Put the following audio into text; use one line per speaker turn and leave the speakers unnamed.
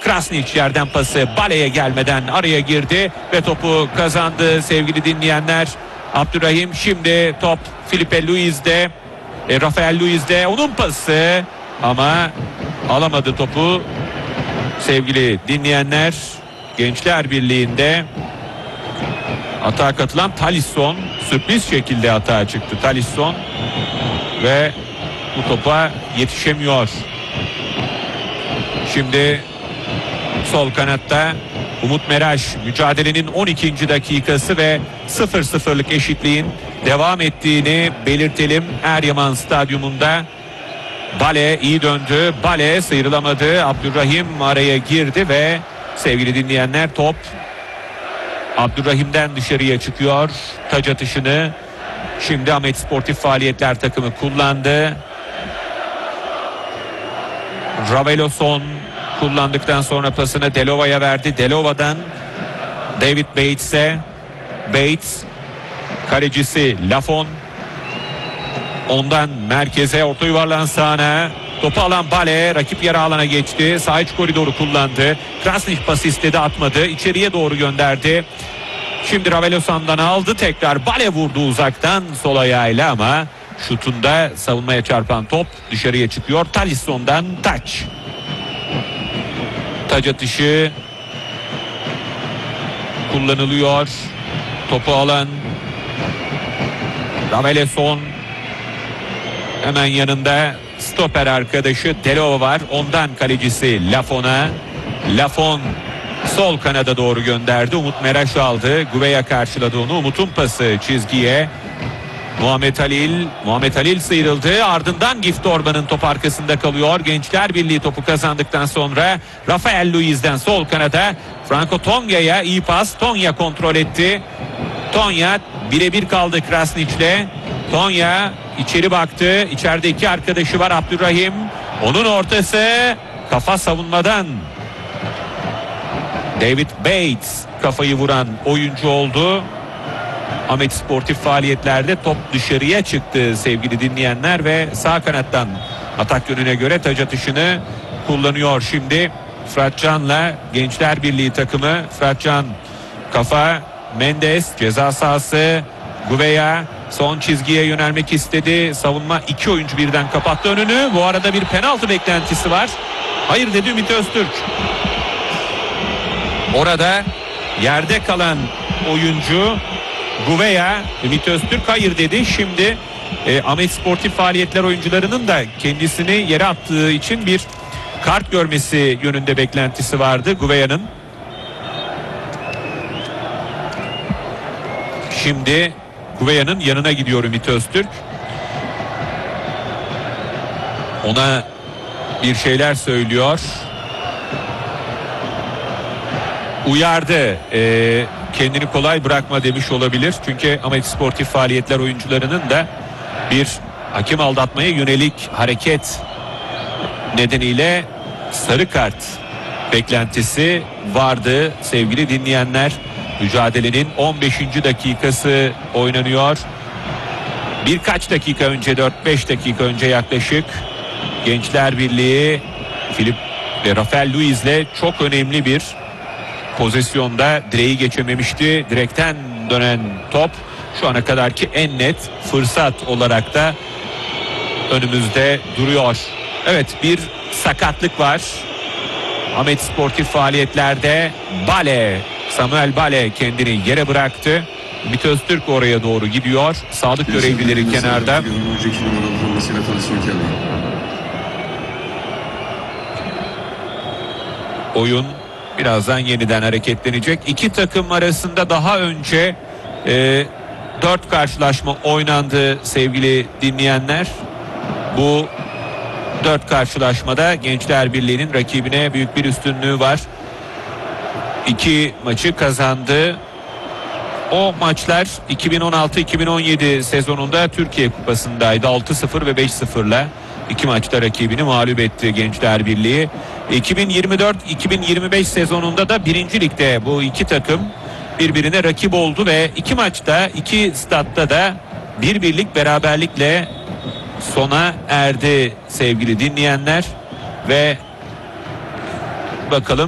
Krasnić yerden pası Bale'ye gelmeden araya girdi ve topu kazandı sevgili dinleyenler. Abdurrahim, şimdi top Filipe Luiz'de, Rafael Luiz'de, onun pası ama alamadı topu sevgili dinleyenler. Gençler Birliği'nde atağa katılan Talisson sürpriz şekilde atağa çıktı. Talisson ve bu topa yetişemiyor. Şimdi sol kanatta Umut Meraş, mücadelenin 12. dakikası ve 0-0'lık eşitliğin devam ettiğini belirtelim. Eryaman Stadyumunda Bale iyi döndü. Bale sıyrılamadı. Abdurrahim araya girdi ve sevgili dinleyenler top Abdurrahim'den dışarıya çıkıyor. Taç atışını şimdi Ahmet Sportif Faaliyetler takımı kullandı. Raveloson kullandıktan sonra pasını Delova'ya verdi. Delova'dan David Bates'e. Bates, kalecisi Lafon. Ondan merkeze, orta yuvarlan sahana. Topu alan Bale rakip yarı alana geçti. Sağ iç koridoru kullandı. Krasnić pası istedi, atmadı. İçeriye doğru gönderdi. Şimdi Raveloson'dan aldı. Tekrar Bale vurdu uzaktan sol ayağıyla ama şutunda savunmaya çarpan top dışarıya çıkıyor. Talisson'dan taç. Taç atışı kullanılıyor. Topu alan Raveloson, hemen yanında stoper arkadaşı Delova var. Ondan kalecisi Lafon'a. Lafon sol kanada doğru gönderdi. Umut Meraş aldı. Gouveia karşıladı onu. Umut'un pası çizgiye. Muhammed Halil sıyrıldı. Ardından Gift Orban'ın top arkasında kalıyor. Gençler Birliği topu kazandıktan sonra Rafael Luiz'den sol kanada Franco Tonya'ya iyi pas. Tonya kontrol etti. Tonya birebir kaldı Krasnić'le. Tonya içeri baktı. İçeride iki arkadaşı var. Abdurrahim. Onun ortası kafa savunmadan. David Bates kafayı vuran oyuncu oldu. Ahmet Sportif Faaliyetlerde top dışarıya çıktı sevgili dinleyenler ve sağ kanattan atak yönüne göre taç atışını kullanıyor şimdi Fırat Can'la Gençler Birliği takımı. Fırat Can kafa, Mendes ceza sahası, Gouveia son çizgiye yönelmek istedi. Savunma iki oyuncu birden kapattı önünü. Bu arada bir penaltı beklentisi var. Hayır dedi Ümit Öztürk. Orada yerde kalan oyuncu Gouveia, Ümit Öztürk hayır dedi. Şimdi Ahmet Sportif Faaliyetler oyuncularının da kendisini yere attığı için bir kart görmesi yönünde beklentisi vardı Gouveia'nın. Şimdi Gouveia'nın yanına gidiyor Ümit Öztürk. Ona bir şeyler söylüyor. Uyardı. Kendini kolay bırakma demiş olabilir. Çünkü Ahmet Sportif Faaliyetler oyuncularının da bir hakem aldatmaya yönelik hareket nedeniyle sarı kart beklentisi vardı sevgili dinleyenler. Mücadelenin 15. dakikası oynanıyor. Birkaç dakika önce, 4-5 dakika önce yaklaşık Gençler Birliği Filip ve Rafael Luiz'le çok önemli bir pozisyonda direği geçememişti. Direkten dönen top şu ana kadarki en net fırsat olarak da önümüzde duruyor. Evet, bir sakatlık var. Ahmet Sportif Faaliyetlerde Samuel Bale kendini yere bıraktı. Ümit Öztürk oraya doğru gidiyor. Sağlık görevlileri kenarda. Oyun birazdan yeniden hareketlenecek. İki takım arasında daha önce 4 karşılaşma oynandı sevgili dinleyenler. Bu 4 karşılaşmada Gençler Birliği'nin rakibine büyük bir üstünlüğü var. 2 maçı kazandı. O maçlar 2016-2017 sezonunda Türkiye Kupası'ndaydı. 6-0 ve 5-0'la 2 maçta rakibini mağlup etti Gençler Birliği. 2024-2025 sezonunda da 1. Lig'de bu iki takım birbirine rakip oldu ve 2 maçta 2 statta da 1-1'lik beraberlikle sona erdi sevgili dinleyenler ve bakalım